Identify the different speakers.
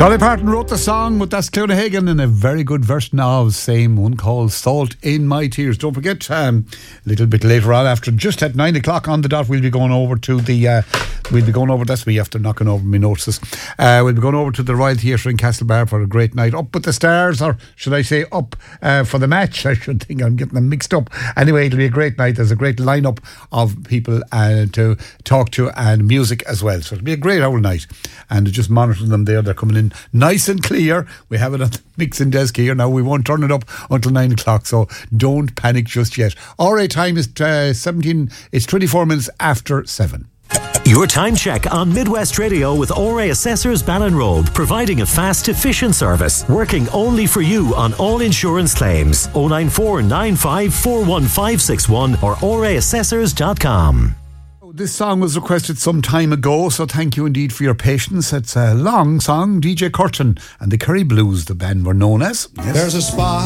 Speaker 1: Dolly Parton wrote the song, but that's Clona Hagen in a very good version of same one called Salt in My Tears. Don't forget, a little bit later on, after just at 9 o'clock on the dot, we'll be going over to the that's me after knocking over my notices. We'll be going over to the Royal Theatre in Castlebar for a great night. Up with the stars, or should I say up for the match? I should think I'm getting them mixed up. Anyway, it'll be a great night. There's a great lineup of people to talk to and music as well. So it'll be a great old night. And just monitor them there. They're coming in nice and clear. We have it on the mixing desk here now. We won't turn it up until 9 o'clock, so don't panic just yet. RA time is 24 minutes after 7.
Speaker 2: Your time check on Midwest Radio with ORA Assessors Ballinroad, providing a fast, efficient service, working only for you on all insurance claims. 094 95 41561 or oraassessors.com.
Speaker 1: This song was requested some time ago, so thank you indeed for your patience. It's a long song. DJ Curtin and the Kerry Blues, the band were known as.
Speaker 3: Yes. There's a spot